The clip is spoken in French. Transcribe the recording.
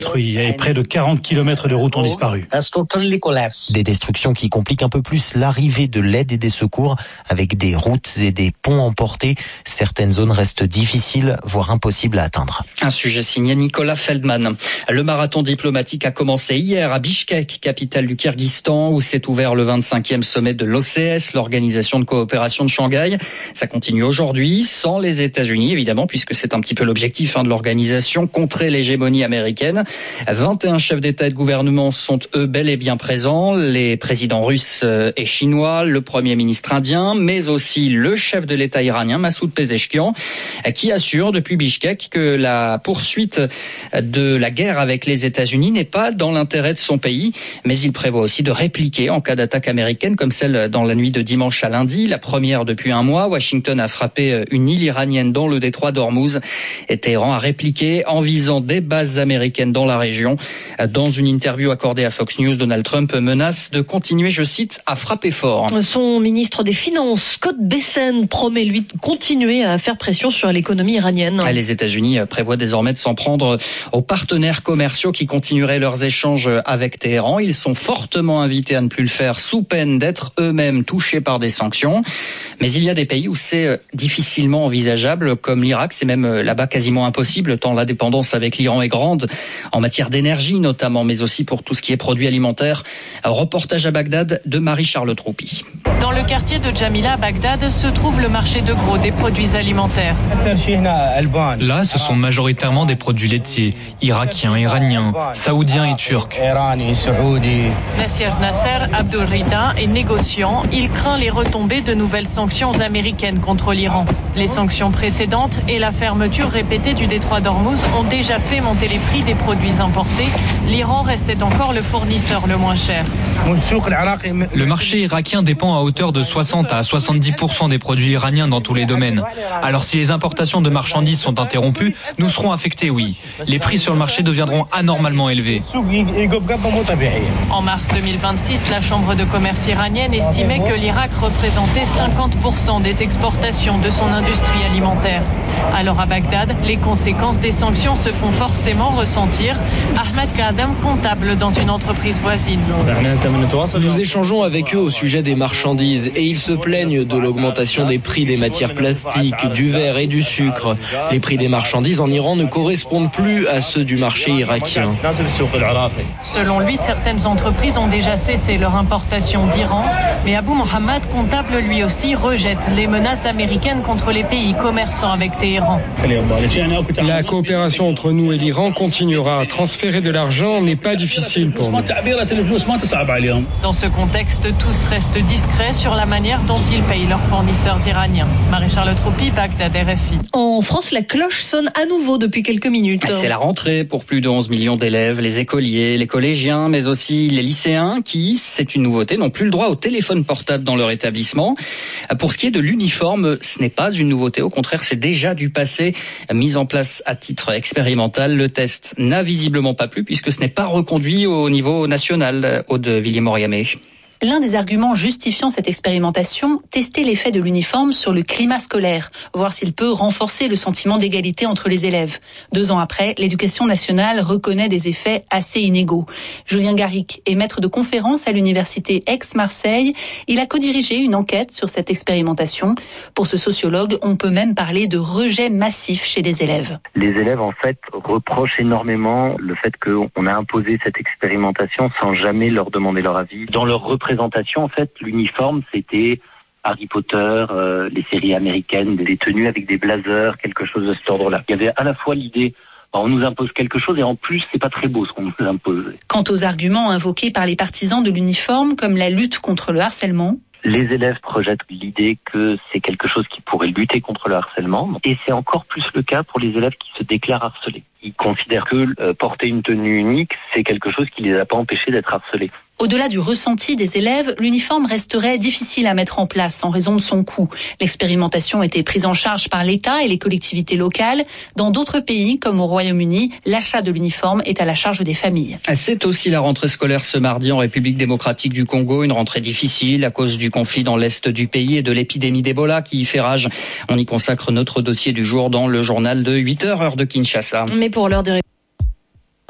Et près de 40 km de routes ont disparu. Des destructions qui compliquent un peu plus l'arrivée de l'aide et des secours avec des routes et des ponts emportés. Certaines zones restent difficiles, voire impossibles à atteindre. Un sujet signé Nicolas Feldman. Le marathon diplomatique a commencé hier à Bishkek, capitale du Kirghizistan, où s'est ouvert le 25e sommet de l'OCS, l'Organisation de coopération de Shanghai. Ça continue aujourd'hui, sans les États-Unis évidemment, puisque c'est un petit peu l'objectif de l'organisation, contrer l'hégémonie américaine. 21 chefs d'État et de gouvernement sont eux bel et bien présents, les présidents russes et chinois, le premier ministre indien, mais aussi le chef de l'État iranien, Massoud Pezeshkian, qui assure depuis Bishkek que la poursuite de la guerre avec les États-Unis n'est pas dans l'intérêt de son pays, mais il prévoit aussi de répliquer en cas d'attaque américaine comme celle dans la nuit de dimanche à lundi, la première depuis un mois. Washington a frappé une île iranienne dans le détroit d'Ormuz et Téhéran a répliqué en visant des bases américaines dans la région. Dans une interview accordée à Fox News, Donald Trump menace de continuer, je cite, à frapper fort. Son ministre des Finances, Scott Bessent, promet lui de continuer à faire pression sur l'économie iranienne. Les États-Unis prévoient désormais de s'en prendre aux partenaires commerciaux qui continueraient leurs échanges avec Téhéran. Ils sont fortement invités à ne plus le faire sous peine d'être eux-mêmes touchés par des sanctions. Mais il y a des pays où c'est difficilement envisageable, comme l'Irak. C'est même là-bas quasiment impossible, tant la dépendance avec l'Iran est grande, en matière d'énergie notamment, mais aussi pour tout ce qui est produits alimentaires. Un reportage à Bagdad de Marie-Charles Troupi. Dans le quartier de Jamila à Bagdad se trouve le marché de gros des produits alimentaires. Là, ce sont majoritairement des produits laitiers, irakiens, iraniens, saoudiens et turcs. Nassir Nasser Abdul Rida est négociant. Il craint les retombées de nouvelles sanctions américaines contre l'Iran. Les sanctions précédentes et la fermeture répétée du détroit d'Ormuz ont déjà fait monter les prix des produits importés. L'Iran restait encore le fournisseur le moins cher. Le marché irakien dépend à hauteur de 60 à 70% des produits iraniens dans tous les domaines. Alors si les importations de marchandises sont interrompues, nous serons affectés, oui. Les prix sur le marché deviendront anormalement élevés. En mars 2026, la Chambre de commerce iranienne estimait que l'Irak représentait 50% des exportations de son industrie alimentaire. Alors à Bagdad, les conséquences des sanctions se font forcément ressentir. Ahmed Kadam, comptable dans une entreprise voisine. Nous échangeons avec eux au sujet des marchandises et ils se plaignent de l'augmentation des prix des matières plastiques, du verre et du sucre. Les prix des marchandises en Iran ne correspondent plus à ceux du marché irakien. Selon lui, certaines entreprises ont déjà cessé leur importation d'Iran, mais Abou Mohamed, comptable lui aussi, rejette les menaces américaines contre les pays commerçants avec Téhéran. La coopération entre nous et l'Iran continuera. Transférer de l'argent n'est pas difficile pour nous. Dans ce contexte, tous restent discrets sur la manière dont ils payent leurs fournisseurs iraniens. Marie-Charles Troupi, Bagdad, RFI. En France, la cloche sonne à nouveau depuis quelques minutes. C'est la rentrée pour plus de 11 millions d'élèves, les écoliers, les collégiens, mais aussi les lycéens qui, c'est une nouveauté, n'ont plus le droit au téléphone portable dans leur établissement. Pour ce qui est de l'uniforme, ce n'est pas une nouveauté, au contraire, c'est déjà du passé. Mis en place à titre expérimental, le test n'a visiblement pas plu puisque ce n'est pas reconduit au niveau national. Aude Villiers-Moriamé. L'un des arguments justifiant cette expérimentation, tester l'effet de l'uniforme sur le climat scolaire, voir s'il peut renforcer le sentiment d'égalité entre les élèves. 2 ans après, l'éducation nationale reconnaît des effets assez inégaux. Julien Garrick est maître de conférence à l'université Aix-Marseille. Il a co-dirigé une enquête sur cette expérimentation. Pour ce sociologue, on peut même parler de rejet massif chez les élèves. Les élèves, en fait, reprochent énormément le fait qu'on a imposé cette expérimentation sans jamais leur demander leur avis. Dans leur représentation, en fait, l'uniforme, c'était Harry Potter, les séries américaines, des tenues avec des blazers, quelque chose de cet ordre-là. Il y avait à la fois l'idée, on nous impose quelque chose et en plus, c'est pas très beau ce qu'on nous impose. Quant aux arguments invoqués par les partisans de l'uniforme, comme la lutte contre le harcèlement, les élèves projettent l'idée que c'est quelque chose qui pourrait lutter contre le harcèlement. Et c'est encore plus le cas pour les élèves qui se déclarent harcelés. Ils considèrent que porter une tenue unique, c'est quelque chose qui les a pas empêchés d'être harcelés. Au-delà du ressenti des élèves, l'uniforme resterait difficile à mettre en place en raison de son coût. L'expérimentation était prise en charge par l'État et les collectivités locales. Dans d'autres pays, comme au Royaume-Uni, l'achat de l'uniforme est à la charge des familles. C'est aussi la rentrée scolaire ce mardi en République démocratique du Congo. Une rentrée difficile à cause du conflit dans l'est du pays et de l'épidémie d'Ebola qui y fait rage. On y consacre notre dossier du jour dans le journal de 8h, heure de Kinshasa. Mais pour l'heure de